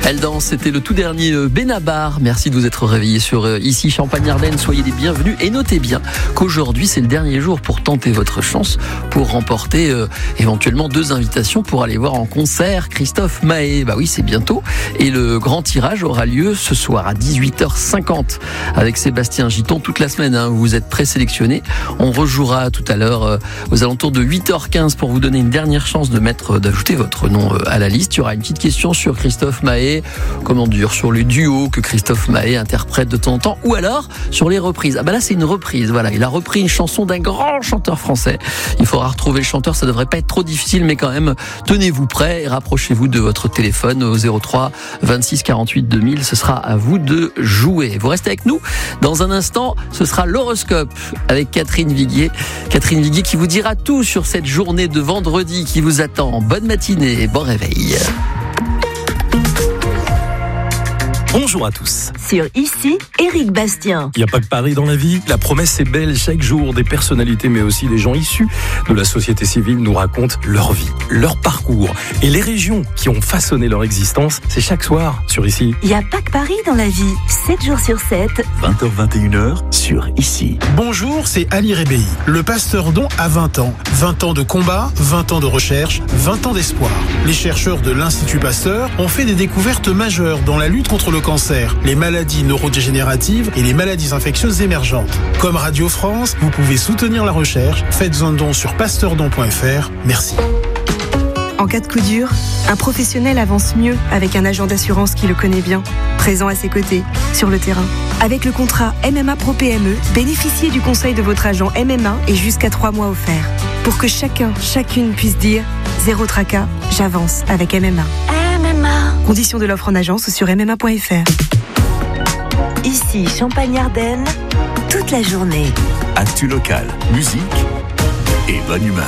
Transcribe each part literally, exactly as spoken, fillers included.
Elle danse, c'était le tout dernier Benabar. Merci de vous être réveillés sur Ici Champagne-Ardenne. Soyez les bienvenus et notez bien qu'aujourd'hui c'est le dernier jour pour tenter votre chance pour remporter euh, éventuellement deux invitations pour aller voir en concert Christophe Maé. Bah oui, c'est bientôt. Et le grand tirage aura lieu ce soir à dix-huit heures cinquante avec Sébastien Giton toute la semaine. Hein, vous êtes présélectionnés. On rejouera tout à l'heure euh, aux alentours de huit heures quinze pour vous donner une dernière chance de mettre, d'ajouter votre nom euh, à la liste. Il y aura une petite question sur Christophe Maé, comment dire, sur les duos que Christophe Maé interprète de temps en temps, ou alors sur les reprises. Ah bah là c'est une reprise, voilà, il a repris une chanson d'un grand chanteur français. Il faudra retrouver le chanteur, ça devrait pas être trop difficile, mais quand même, tenez-vous prêts et rapprochez-vous de votre téléphone au zéro trois vingt-six quarante-huit deux mille, ce sera à vous de jouer. Vous restez avec nous, dans un instant, ce sera l'horoscope avec Catherine Viguier. Catherine Viguier qui vous dira tout sur cette journée de vendredi qui vous attend. Bonne matinée, bon réveil. Bonjour à tous. Sur Ici, Éric Bastien. Il n'y a pas que Paris dans la vie. La promesse est belle. Chaque jour, des personnalités, mais aussi des gens issus de la société civile nous racontent leur vie, leur parcours et les régions qui ont façonné leur existence. C'est chaque soir sur Ici. Il n'y a pas que Paris dans la vie. sept jours sur sept. vingt heures vingt et une heures sur Ici. Bonjour, c'est Ali Rébéi. Le pasteur Don a vingt ans. vingt ans de combat, vingt ans de recherche, vingt ans d'espoir. Les chercheurs de l'Institut Pasteur ont fait des découvertes majeures dans la lutte contre le cancer, les maladies neurodégénératives et les maladies infectieuses émergentes. Comme Radio France, vous pouvez soutenir la recherche. Faites un don sur pasteurdon point f r. Merci. En cas de coup dur, un professionnel avance mieux avec un agent d'assurance qui le connaît bien, présent à ses côtés, sur le terrain. Avec le contrat M M A Pro P M E, bénéficiez du conseil de votre agent M M A et jusqu'à trois mois offerts. Pour que chacun, chacune puisse dire « Zéro tracas, j'avance avec M M A ». M M A. Conditions de l'offre en agence sur m m a point f r. Ici, Champagne-Ardenne, toute la journée. Actu local, musique et bonne humeur.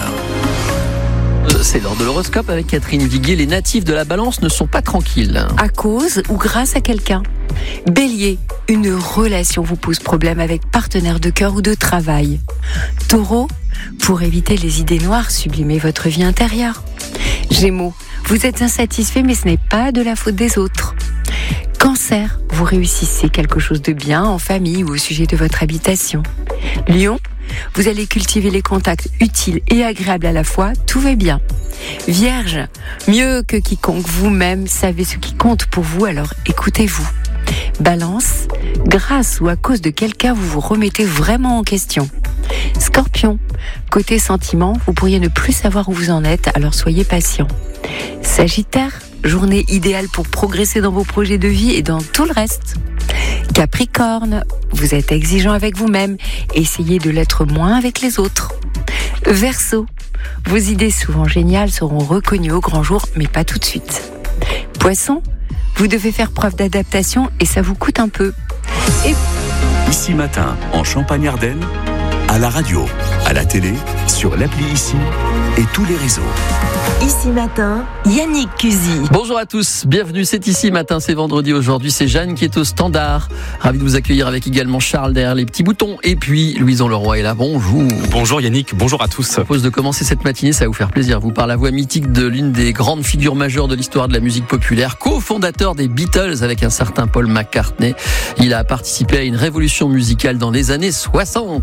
C'est l'heure de l'horoscope avec Catherine Viguier. Les natifs de la Balance ne sont pas tranquilles. À cause ou grâce à quelqu'un. Bélier, une relation vous pose problème avec partenaire de cœur ou de travail. Taureau, pour éviter les idées noires, sublimez votre vie intérieure. Gémeaux, vous êtes insatisfait mais ce n'est pas de la faute des autres. Cancer, vous réussissez quelque chose de bien en famille ou au sujet de votre habitation. Lion, vous allez cultiver les contacts utiles et agréables à la fois, tout va bien. Vierge, mieux que quiconque, vous-même savez ce qui compte pour vous, alors écoutez-vous. Balance, grâce ou à cause de quelqu'un, vous vous remettez vraiment en question. Scorpion, côté sentiment, vous pourriez ne plus savoir où vous en êtes, alors soyez patient. Sagittaire, journée idéale pour progresser dans vos projets de vie et dans tout le reste. Capricorne, vous êtes exigeant avec vous-même, essayez de l'être moins avec les autres. Verseau, vos idées souvent géniales seront reconnues au grand jour, mais pas tout de suite. Poisson, vous devez faire preuve d'adaptation et ça vous coûte un peu. Et... Ici matin, en Champagne-Ardenne, à la radio, à la télé, sur l'appli Ici et tous les réseaux. Ici matin, Yannick Cusy. Bonjour à tous, bienvenue, c'est Ici matin, c'est vendredi aujourd'hui, c'est Jeanne qui est au standard. Ravi de vous accueillir avec également Charles derrière les petits boutons et puis Louison Leroy est là, bonjour. Bonjour Yannick, bonjour à tous. Je propose de commencer cette matinée, ça va vous faire plaisir, vous par la voix mythique de l'une des grandes figures majeures de l'histoire de la musique populaire, cofondateur des Beatles avec un certain Paul McCartney. Il a participé à une révolution musicale dans les années soixante.